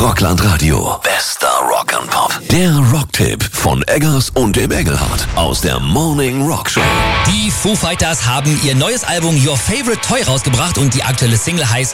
Rockland Radio. Bester Rock and Pop. Der Rocktipp von Eggers und dem Engelhardt aus der Morning Rock Show. Die Foo Fighters haben ihr neues Album Your Favorite Toy rausgebracht und die aktuelle Single heißt